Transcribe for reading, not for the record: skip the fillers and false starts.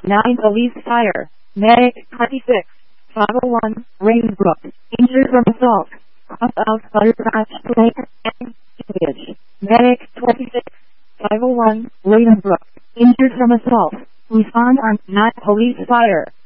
9 police fire. Medic 26, 501, Rainbrook, injured from assault. Cross out Butterscotch Lake and Village. Medic 26, 501, Rainbrook, injured from assault. Respond on 9 police fire.